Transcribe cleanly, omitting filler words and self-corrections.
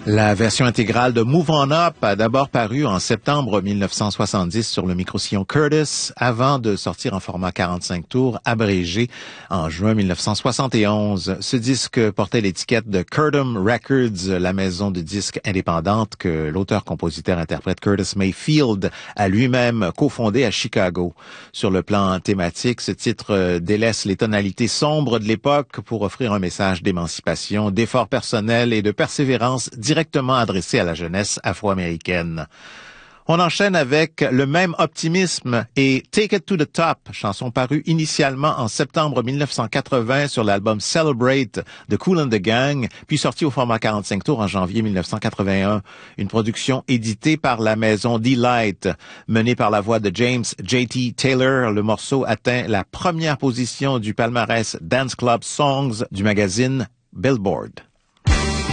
La version intégrale de Move On Up a d'abord paru en septembre 1970 sur le microsillon Curtis avant de sortir en format 45 tours abrégé en juin 1971. Ce disque portait l'étiquette de Curtom Records, la maison de disques indépendante que l'auteur-compositeur-interprète Curtis Mayfield a lui-même cofondé à Chicago. Sur le plan thématique, ce titre délaisse les tonalités sombres de l'époque pour offrir un message d'émancipation, d'effort personnel et de persévérance directement adressé à la jeunesse afro-américaine. On enchaîne avec le même optimisme et Take It to the Top, chanson parue initialement en septembre 1980 sur l'album Celebrate de Kool and the Gang, puis sortie au format 45 tours en janvier 1981. Une production éditée par la maison Delight. Menée par la voix de James J.T. Taylor, le morceau atteint la première position du palmarès Dance Club Songs du magazine Billboard.